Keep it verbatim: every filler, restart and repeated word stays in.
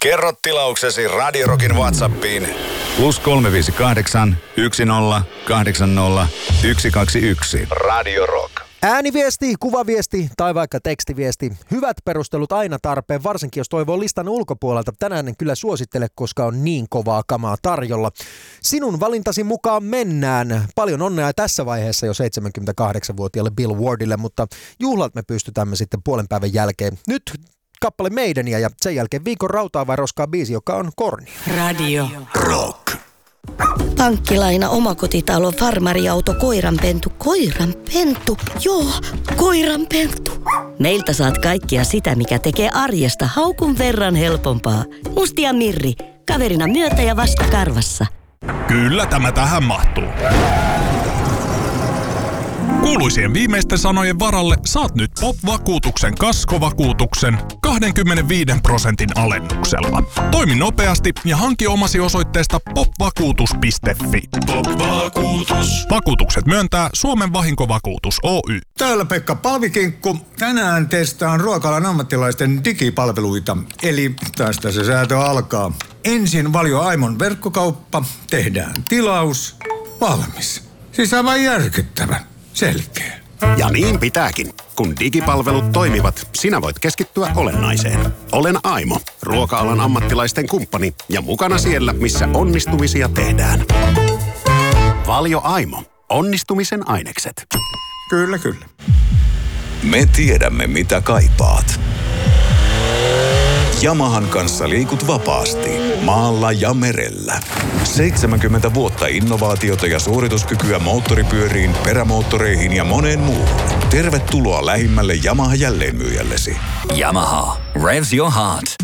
Kerro tilauksesi Radio Rockin WhatsAppiin plus kolme viisi kahdeksan, yksi nolla, kahdeksan nolla, yksi kaksi yksi. Radio Rock. Ääniviesti, kuvaviesti tai vaikka tekstiviesti. Hyvät perustelut aina tarpeen, varsinkin jos toivoo listan ulkopuolelta. Tänään en kyllä suosittele, koska on niin kovaa kamaa tarjolla. Sinun valintasi mukaan mennään. Paljon onnea tässä vaiheessa jo seitsemänkymmentäkahdeksanvuotiaalle Bill Wardille, mutta juhlat me pystytämme sitten puolen päivän jälkeen. Nyt kappale Maidenia ja sen jälkeen viikon rautaa vai roskaa biisi, joka on korni. Radio Rock. Pankkilaina, omakotitalo, farmariauto, koiranpentu, koiranpentu, joo, koiranpentu. Meiltä saat kaikkia sitä, mikä tekee arjesta haukun verran helpompaa. Musti ja Mirri, kaverina myötä ja vasta karvassa. Kyllä tämä tähän mahtuu. Kuuluisien viimeisten sanojen varalle saat nyt Pop-vakuutuksen kaskovakuutuksen kaksikymmentäviisi prosentin alennuksella. Toimi nopeasti ja hanki omasi osoitteesta popvakuutus piste fi. Pop-vakuutus. Vakuutukset myöntää Suomen vahinkovakuutus Oy. Täällä Pekka Palvikinkku. Tänään testaan ruokalan ammattilaisten digipalveluita. Eli tästä se säätö alkaa. Ensin Valio Aimon verkkokauppa. Tehdään tilaus. Valmis. Siis aivan järkyttävän. Selkeä. Ja niin pitääkin. Kun digipalvelut toimivat, sinä voit keskittyä olennaiseen. Olen Aimo, ruoka-alan ammattilaisten kumppani ja mukana siellä, missä onnistumisia tehdään. Valio Aimo. Onnistumisen ainekset. Kyllä, kyllä. Me tiedämme, mitä kaipaat. Yamahan kanssa liikut vapaasti, maalla ja merellä. seitsemänkymmentä vuotta innovaatiota ja suorituskykyä moottoripyöriin, perämoottoreihin ja moneen muuhun. Tervetuloa lähimmälle Yamaha jälleenmyyjällesi. Yamaha. Revs your heart.